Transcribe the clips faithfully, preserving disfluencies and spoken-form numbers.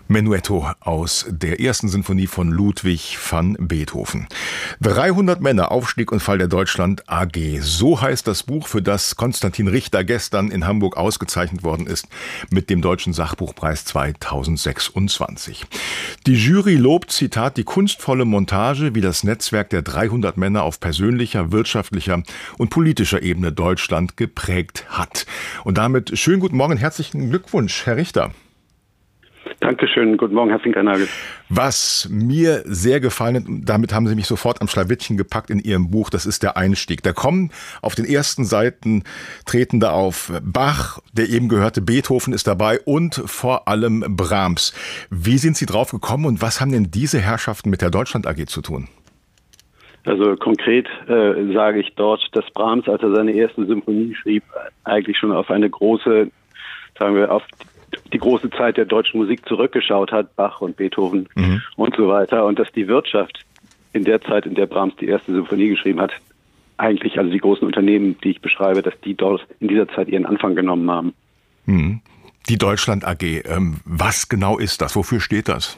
Menuetto aus der ersten Sinfonie von Ludwig van Beethoven. dreihundert Männer, Aufstieg und Fall der Deutschland A G. So heißt das Buch, für das Konstantin Richter gestern in Hamburg ausgezeichnet worden ist mit dem Deutschen Sachbuchpreis zweitausendsechsundzwanzig. Die Jury lobt, Zitat, die kunstvolle Montage, wie das Netzwerk der dreihundert Männer auf persönlicher, wirtschaftlicher und politischer Ebene Deutschland geprägt hat. Und damit schönen guten Morgen, herzlichen Glückwunsch, Herr Richter. Dankeschön. Guten Morgen, Herr Finkernagel. Was mir sehr gefallen hat, damit haben Sie mich sofort am Schlawittchen gepackt in Ihrem Buch, das ist der Einstieg. Da kommen auf den ersten Seiten, treten da auf Bach, der eben gehörte Beethoven ist dabei und vor allem Brahms. Wie sind Sie drauf gekommen und was haben denn diese Herrschaften mit der Deutschland A G zu tun? Also konkret äh, sage ich dort, dass Brahms, als er seine erste Symphonie schrieb, eigentlich schon auf eine große, sagen wir, auf die große Zeit der deutschen Musik zurückgeschaut hat, Bach und Beethoven mhm. und so weiter. Und dass die Wirtschaft in der Zeit, in der Brahms die erste Symphonie geschrieben hat, eigentlich, also die großen Unternehmen, die ich beschreibe, dass die dort in dieser Zeit ihren Anfang genommen haben. Mhm. Die Deutschland A G, ähm, was genau ist das? Wofür steht das?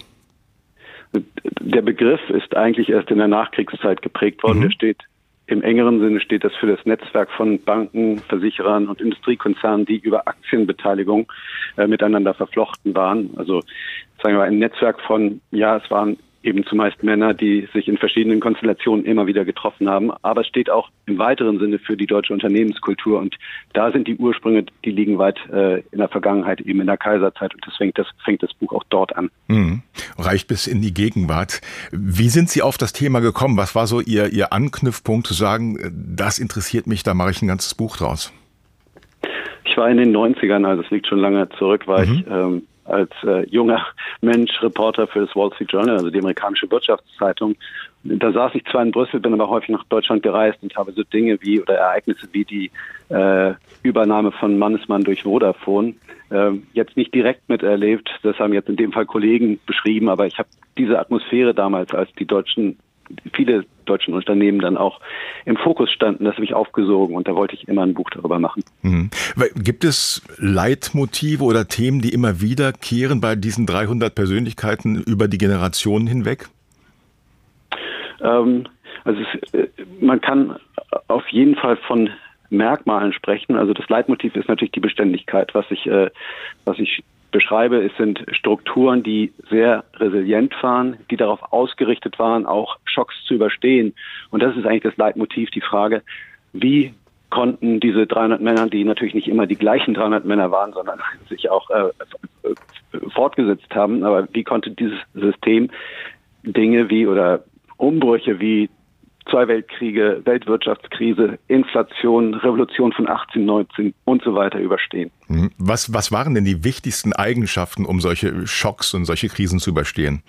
Der Begriff ist eigentlich erst in der Nachkriegszeit geprägt worden. Mhm. Der steht Im engeren Sinne steht das für das Netzwerk von Banken, Versicherern und Industriekonzernen, die über Aktienbeteiligung äh, miteinander verflochten waren. Also sagen wir ein Netzwerk von, ja, es waren eben zumeist Männer, die sich in verschiedenen Konstellationen immer wieder getroffen haben. Aber es steht auch im weiteren Sinne für die deutsche Unternehmenskultur. Und da sind die Ursprünge, die liegen weit äh, in der Vergangenheit, eben in der Kaiserzeit. Und deswegen das, fängt das Buch auch dort an. Mhm. Reicht bis in die Gegenwart. Wie sind Sie auf das Thema gekommen? Was war so Ihr, Ihr Anknüpfpunkt zu sagen, das interessiert mich, da mache ich ein ganzes Buch draus? Ich war in den neunzigern, also es liegt schon lange zurück, war mhm. ich ähm, als äh, junger Mensch Reporter für das Wall Street Journal, also die amerikanische Wirtschaftszeitung. Da saß ich zwar in Brüssel, bin aber häufig nach Deutschland gereist und habe so Dinge wie oder Ereignisse wie die äh, Übernahme von Mannesmann durch Vodafone äh, jetzt nicht direkt miterlebt. Das haben jetzt in dem Fall Kollegen beschrieben, aber ich habe diese Atmosphäre damals, als die deutschen viele deutschen Unternehmen dann auch im Fokus standen, das habe ich aufgesogen und da wollte ich immer ein Buch darüber machen. Mhm. Gibt es Leitmotive oder Themen, die immer wiederkehren bei diesen dreihundert Persönlichkeiten über die Generationen hinweg? Ähm, also es, man kann auf jeden Fall von Merkmalen sprechen. Also das Leitmotiv ist natürlich die Beständigkeit, was ich, äh, was ich beschreibe, es sind Strukturen, die sehr resilient waren, die darauf ausgerichtet waren, auch Schocks zu überstehen. Und das ist eigentlich das Leitmotiv, die Frage, wie konnten diese dreihundert Männer, die natürlich nicht immer die gleichen dreihundert Männer waren, sondern sich auch äh, fortgesetzt haben, aber wie konnte dieses System Dinge wie oder Umbrüche wie Zwei Weltkriege, Weltwirtschaftskrise, Inflation, Revolution von achtzehn neunzehn und so weiter überstehen. Was, was waren denn die wichtigsten Eigenschaften, um solche Schocks und solche Krisen zu überstehen?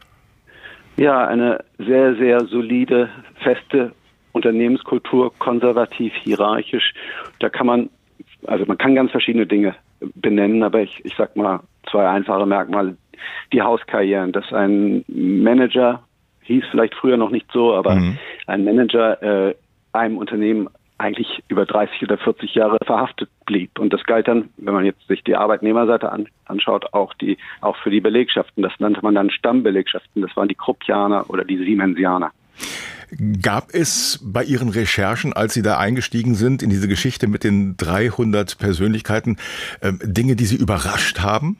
Ja, eine sehr, sehr solide, feste Unternehmenskultur, konservativ, hierarchisch. Da kann man, also man kann ganz verschiedene Dinge benennen, aber ich, ich sag mal zwei einfache Merkmale. Die Hauskarrieren, dass ein Manager, hieß vielleicht früher noch nicht so, aber mhm. ein Manager äh, einem Unternehmen eigentlich über dreißig oder vierzig Jahre verhaftet blieb. Und das galt dann, wenn man jetzt sich die Arbeitnehmerseite an, anschaut, auch die auch für die Belegschaften. Das nannte man dann Stammbelegschaften. Das waren die Kruppianer oder die Siemensianer. Gab es bei Ihren Recherchen, als Sie da eingestiegen sind in diese Geschichte mit den dreihundert Persönlichkeiten, äh, Dinge, die Sie überrascht haben?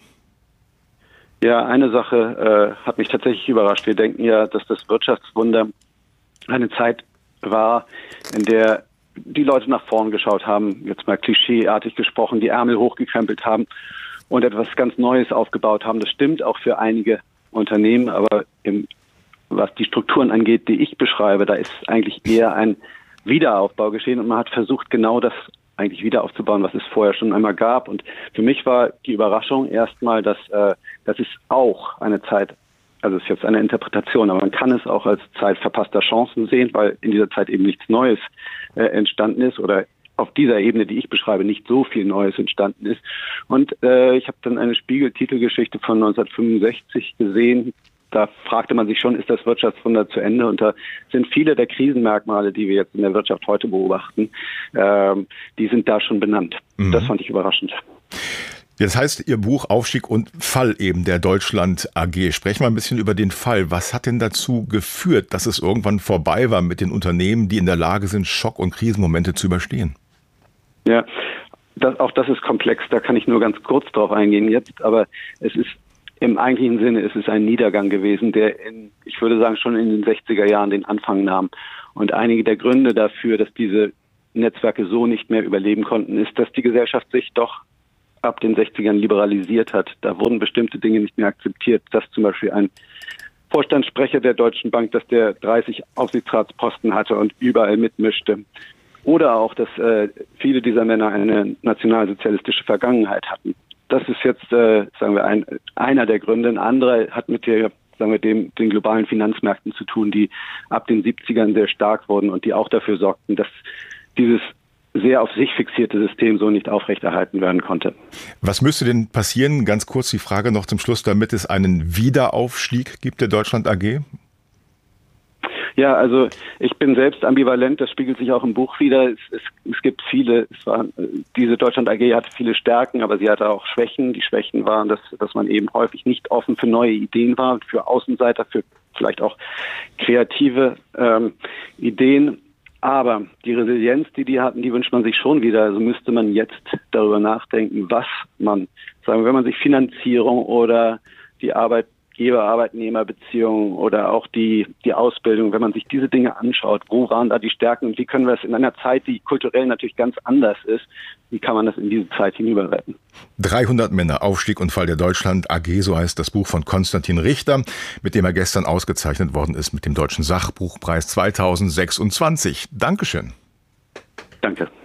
Ja, eine Sache äh, hat mich tatsächlich überrascht. Wir denken ja, dass das Wirtschaftswunder eine Zeit war, in der die Leute nach vorn geschaut haben, jetzt mal klischeeartig gesprochen, die Ärmel hochgekrempelt haben und etwas ganz Neues aufgebaut haben. Das stimmt auch für einige Unternehmen, aber im, was die Strukturen angeht, die ich beschreibe, da ist eigentlich eher ein Wiederaufbau geschehen und man hat versucht, genau das eigentlich wieder aufzubauen, was es vorher schon einmal gab. Und für mich war die Überraschung erstmal, dass, äh, dass es auch eine Zeit, also es ist jetzt eine Interpretation, aber man kann es auch als Zeit verpasster Chancen sehen, weil in dieser Zeit eben nichts Neues äh, entstanden ist oder auf dieser Ebene, die ich beschreibe, nicht so viel Neues entstanden ist. Und äh, ich habe dann eine Spiegel-Titelgeschichte von neunzehnhundertfünfundsechzig gesehen. Da fragte man sich schon, ist das Wirtschaftswunder zu Ende? Und da sind viele der Krisenmerkmale, die wir jetzt in der Wirtschaft heute beobachten, ähm, die sind da schon benannt. Mhm. Das fand ich überraschend. Das heißt, Ihr Buch Aufstieg und Fall eben der Deutschland A G. Sprechen wir ein bisschen über den Fall. Was hat denn dazu geführt, dass es irgendwann vorbei war mit den Unternehmen, die in der Lage sind, Schock- und Krisenmomente zu überstehen? Ja, das, auch das ist komplex. Da kann ich nur ganz kurz drauf eingehen jetzt. Aber es ist im eigentlichen Sinne, es ist ein Niedergang gewesen, der in, ich würde sagen, schon in den sechziger Jahren den Anfang nahm. Und einige der Gründe dafür, dass diese Netzwerke so nicht mehr überleben konnten, ist, dass die Gesellschaft sich doch ab den sechzigern liberalisiert hat. Da wurden bestimmte Dinge nicht mehr akzeptiert, dass zum Beispiel ein Vorstandssprecher der Deutschen Bank, dass der dreißig Aufsichtsratsposten hatte und überall mitmischte. Oder auch, dass äh, viele dieser Männer eine nationalsozialistische Vergangenheit hatten. Das ist jetzt, äh, sagen wir, ein, einer der Gründe. Ein anderer hat mit der, sagen wir, dem, den globalen Finanzmärkten zu tun, die ab den siebzigern sehr stark wurden und die auch dafür sorgten, dass dieses sehr auf sich fixierte System so nicht aufrechterhalten werden konnte. Was müsste denn passieren, ganz kurz die Frage noch zum Schluss, damit es einen Wiederaufstieg gibt der Deutschland A G? Ja, also ich bin selbst ambivalent, das spiegelt sich auch im Buch wieder. Es, es, es gibt viele, es war, diese Deutschland A G hatte viele Stärken, aber sie hatte auch Schwächen. Die Schwächen waren, dass, dass man eben häufig nicht offen für neue Ideen war, für Außenseiter, für vielleicht auch kreative ähm, Ideen. Aber die Resilienz, die die hatten, die wünscht man sich schon wieder. Also müsste man jetzt darüber nachdenken, was man, sagen wir, wenn man sich Finanzierung oder die Arbeitgeber-Arbeitnehmer-Beziehungen oder auch die, die Ausbildung, wenn man sich diese Dinge anschaut, wo waren da die Stärken und wie können wir es in einer Zeit, die kulturell natürlich ganz anders ist, wie kann man das in diese Zeit hinüber retten? dreihundert Männer, Aufstieg und Fall der Deutschland A G, so heißt das Buch von Konstantin Richter, mit dem er gestern ausgezeichnet worden ist mit dem Deutschen Sachbuchpreis zweitausendsechsundzwanzig. Dankeschön. Danke.